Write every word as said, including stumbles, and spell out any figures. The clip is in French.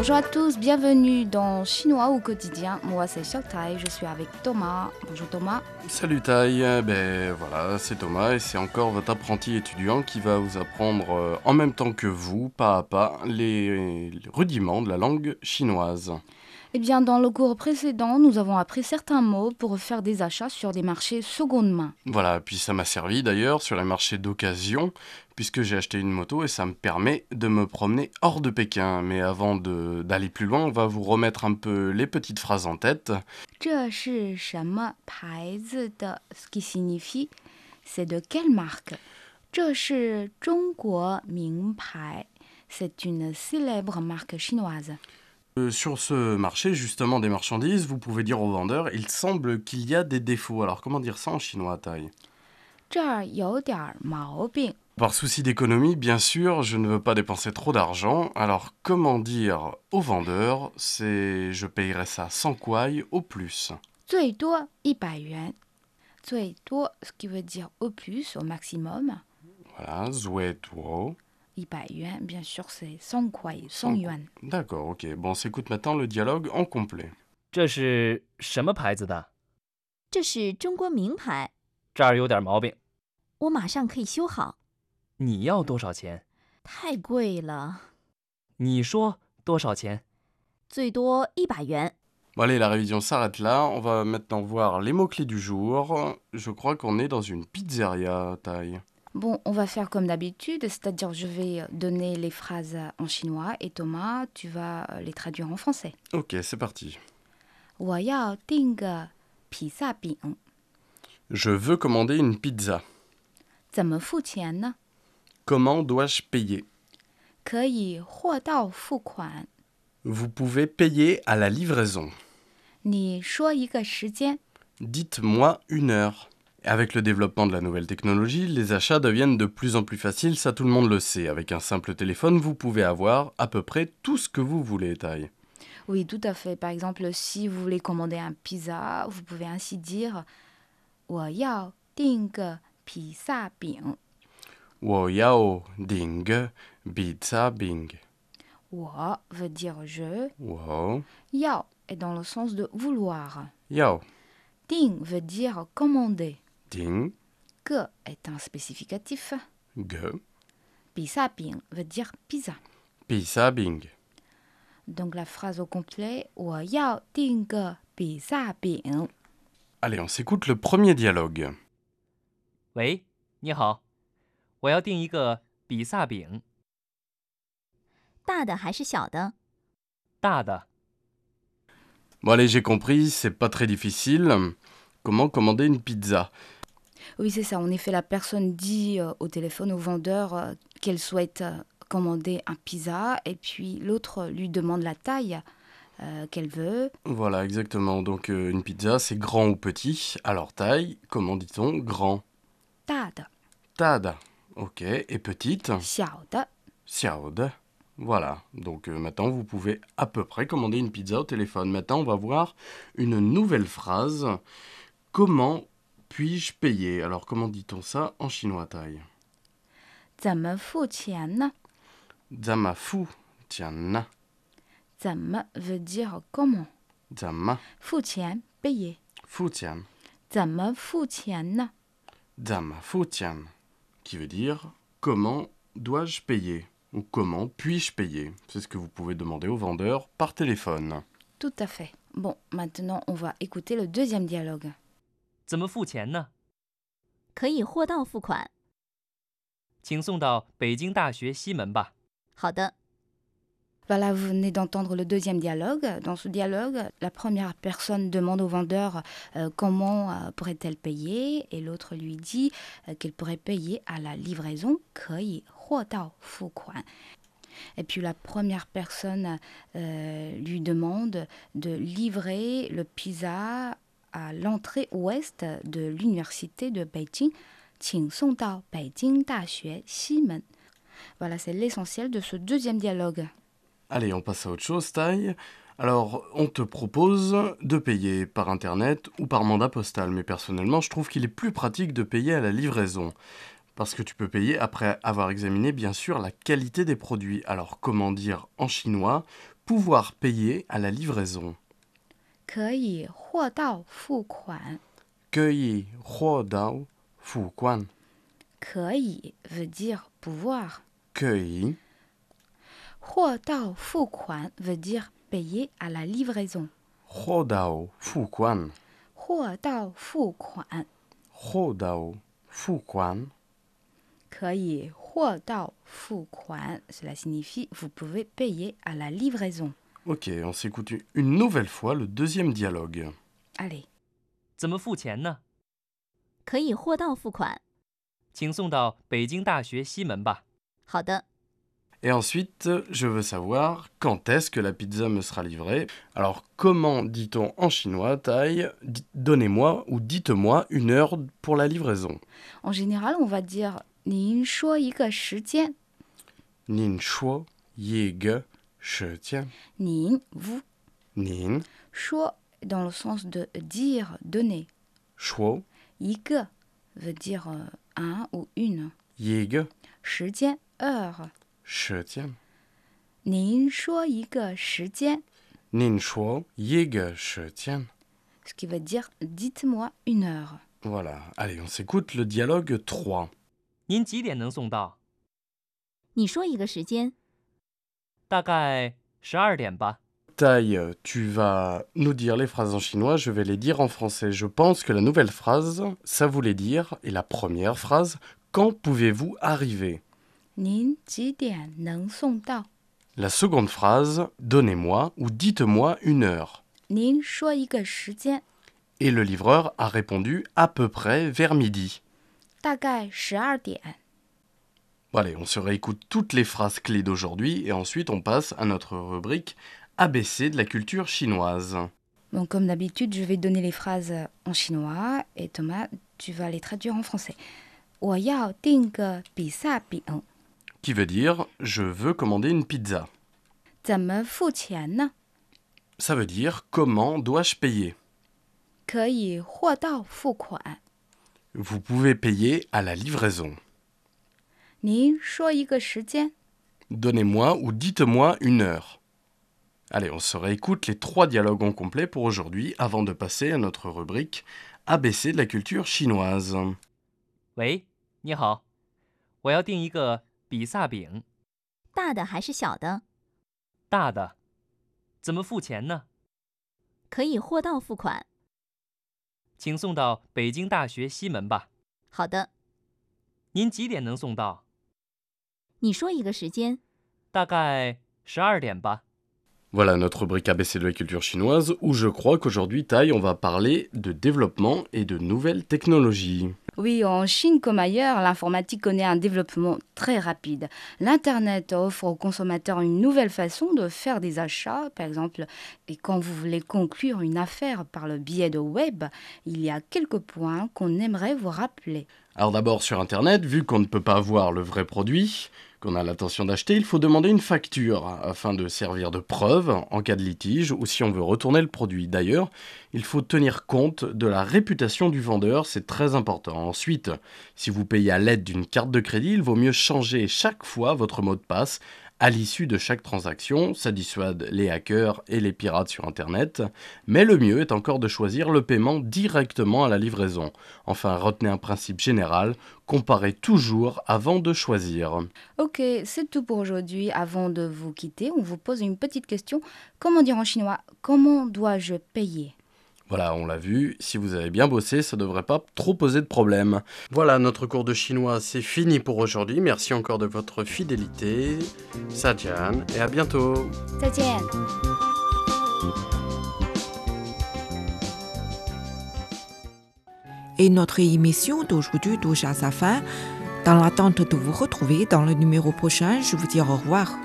Bonjour à tous, bienvenue dans Chinois au quotidien. Moi c'est Xiaotai, je suis avec Thomas. Bonjour Thomas. Salut Taï, ben voilà, c'est Thomas et c'est encore votre apprenti étudiant qui va vous apprendre euh, en même temps que vous, pas à pas, les, les rudiments de la langue chinoise. Eh bien, dans le cours précédent, nous avons appris certains mots pour faire des achats sur des marchés seconde main. Voilà, puis ça m'a servi d'ailleurs sur les marchés d'occasion, puisque j'ai acheté une moto et ça me permet de me promener hors de Pékin. Mais avant de- d'aller plus loin, on va vous remettre un peu les petites phrases en tête. 这是什么牌子的 ce qui signifie c'est de quelle marque. 这是中国名牌 c'est une célèbre marque chinoise. Euh, sur ce marché, justement, des marchandises, vous pouvez dire au vendeur, il semble qu'il y a des défauts. Alors comment dire ça en chinois, Taï? 这儿有点儿毛病. Par souci d'économie, bien sûr, je ne veux pas dépenser trop d'argent, alors comment dire au vendeur, c'est je payerai ça cent kuai au plus. 最多一百元. 最多 ce qui veut dire au plus, au maximum. Voilà, zue tuo. 一百元 bien sûr c'est cent kuai, cent cent yuan. D'accord, ok. Bon, on s'écoute maintenant le dialogue en complet. 这是什么牌子的？ 这是中国名牌， 这儿有点毛病， 我马上可以修好。 你要多少钱？ 太贵了， 你说多少钱？ 最多一百元。 Bon allez, la révision s'arrête là, on va maintenant voir les mots-clés du jour. Je crois qu'on est dans une pizzeria, Taï. Bon, on va faire comme d'habitude, c'est-à-dire je vais donner les phrases en chinois et Thomas, tu vas les traduire en français. Ok, c'est parti. 我要订个披萨饼， Je veux commander une pizza. 怎么付钱呢？ Comment dois-je payer? 可以货到付款。 Vous pouvez payer à la livraison. 你说一个时间。 Dites-moi une heure. Avec le développement de la nouvelle technologie, les achats deviennent de plus en plus faciles, ça tout le monde le sait. Avec un simple téléphone, vous pouvez avoir à peu près tout ce que vous voulez, Taï. Oui, tout à fait. Par exemple, si vous voulez commander un pizza, vous pouvez ainsi dire 我要订个披萨饼。 Wo yao ding pizza bing. 我 veut dire je, Wo yao est dans le sens de vouloir. yao Ding veut dire commander. ding Que est un spécificatif. ge Pizza bing veut dire pizza. pizza bing. Donc la phrase au complet 我要订个披萨饼。 Allez, on s'écoute le premier dialogue. 喂，你好，我要订一个比萨饼， 大的还是小的？ 大的。 Bon allez, j'ai compris, c'est pas très difficile. Comment commander une pizza? Oui, c'est ça. En effet, la personne dit euh, au téléphone au vendeur euh, qu'elle souhaite euh, commander un pizza et puis l'autre lui demande la taille euh, qu'elle veut. Voilà, exactement. Donc euh, une pizza, c'est grand ou petit. Alors taille, comment dit-on grand? 大的, Tada. Ok. Et petite? 小的. Xiaode. Voilà, donc euh, maintenant vous pouvez à peu près commander une pizza au téléphone. Maintenant on va voir une nouvelle phrase. Comment puis-je payer? Alors comment dit-on ça en chinois, Taï? 怎么付钱呢? Zama fu tian. 怎么 veut dire comment. Zama 付钱 payer. fu tian. 怎么付钱呢? Zama fu tian. Qui veut dire comment dois-je payer? Ou comment puis-je payer? C'est ce que vous pouvez demander au vendeur par téléphone. Tout à fait. Bon, maintenant on va écouter le deuxième dialogue. 怎么付钱呢？ 可以货到付款。 请送到北京大学西门吧。 好的， Voilà, vous venez d'entendre le deuxième dialogue. Dans ce dialogue, la première personne demande au vendeur euh, comment euh, pourrait-elle payer et l'autre lui dit euh, qu'elle pourrait payer à la livraison, 可以货到付款. Et puis la première personne euh, lui demande de livrer le pizza à l'entrée ouest de l'université de Beijing, 请送到北京大学西门. Voilà, c'est l'essentiel de ce deuxième dialogue. Allez, on passe à autre chose, Taï. Alors, on te propose de payer par Internet ou par mandat postal, mais personnellement, je trouve qu'il est plus pratique de payer à la livraison. Parce que tu peux payer après avoir examiné, bien sûr, la qualité des produits. Alors, comment dire en chinois pouvoir payer à la livraison. 可以货到付款。 可以货到付款。 可以 veut dire pouvoir. 可以货到付款 veut dire payer à la livraison. 货到付款。 货到付款货到付款。 可以货到付款 cela signifie vous pouvez payer à la livraison. Ok, on s'écoute une nouvelle fois le deuxième dialogue. Allez. 怎么付钱呢？ 可以货到付款。 请送到北京大学西门吧。 好的， Et ensuite, je veux savoir quand est-ce que la pizza me sera livrée. Alors, comment dit-on en chinois, Taille, donnez-moi ou dites-moi une heure pour la livraison. En général, on va dire 您说一个时间。 Nin shuo ye ge shi tian. 您 vous Nin 说 dans le sens de dire, donner. shuo 一个 veut dire euh, un ou une. ye ge 时间 heure. shi tian. 您说一个时间 Nin shuo ye ge shi tian. ce qui veut dire dites-moi une heure. Voilà. Allez, on s'écoute le dialogue trois. 您几点能送到？ 你说一个时间。 大概十二点吧。 Taille, tu vas nous dire les phrases en chinois, je vais les dire en français. Je pense que la nouvelle phrase, ça voulait dire, et la première phrase, quand pouvez-vous arriver? 您几点能送到？ La seconde phrase, donnez-moi ou dites-moi une heure. 您说一个时间， Et le livreur a répondu à peu près vers midi. 大概十二点。 Bon, allez, on se réécoute toutes les phrases clés d'aujourd'hui et ensuite on passe à notre rubrique A B C de la culture chinoise. Bon, comme d'habitude, je vais donner les phrases en chinois et Thomas, tu vas les traduire en français. 我要订个比萨饼， Qui veut dire je veux commander une pizza. 怎么付钱呢？ Ça veut dire comment dois-je payer? 可以货到付款。 Vous pouvez payer à la livraison. 您说一个时间， Donnez-moi ou dites-moi une heure. Allez, on se réécoute les trois dialogues en complet pour aujourd'hui avant de passer à notre rubrique A B C de la culture chinoise. 喂，你好，我要订一个比萨饼， 大的还是小的？ 大的。怎么付钱呢？ 可以货到付款。 请送到北京大学西门吧。 好的， 您几点能送到？ 你说一个时间。 大概十二点吧。 Voilà notre rubrique A B C de la culture chinoise où je crois qu'aujourd'hui, Taille, on va parler de développement et de nouvelles technologies. Oui, en Chine comme ailleurs, l'informatique connaît un développement très rapide. L'Internet offre aux consommateurs une nouvelle façon de faire des achats, par exemple. Et quand vous voulez conclure une affaire par le biais de web, il y a quelques points qu'on aimerait vous rappeler. Alors d'abord sur Internet, vu qu'on ne peut pas voir le vrai produit, qu'on a l'intention d'acheter, il faut demander une facture afin de servir de preuve en cas de litige ou si on veut retourner le produit. D'ailleurs, il faut tenir compte de la réputation du vendeur, c'est très important. Ensuite, si vous payez à l'aide d'une carte de crédit, il vaut mieux changer chaque fois votre mot de passe à l'issue de chaque transaction. Ça dissuade les hackers et les pirates sur Internet. Mais le mieux est encore de choisir le paiement directement à la livraison. Enfin, retenez un principe général, comparez toujours avant de choisir. Ok, c'est tout pour aujourd'hui. Avant de vous quitter, on vous pose une petite question. Comment dire en chinois? Comment dois-je payer? Voilà, on l'a vu, si vous avez bien bossé, ça ne devrait pas trop poser de problème. Voilà, notre cours de chinois, c'est fini pour aujourd'hui. Merci encore de votre fidélité. Sajian, et à bientôt. 再见。 Et notre émission d'aujourd'hui touche à sa fin. Dans l'attente de vous retrouver dans le numéro prochain, je vous dis au revoir.